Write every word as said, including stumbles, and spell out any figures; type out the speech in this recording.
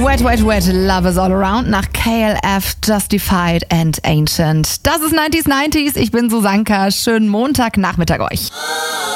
Wet, Wet, Wet, Love is all around nach K L F, Justified and Ancient. Das ist neunziger neunzig. Ich bin Susanka. Schönen Montagnachmittag euch.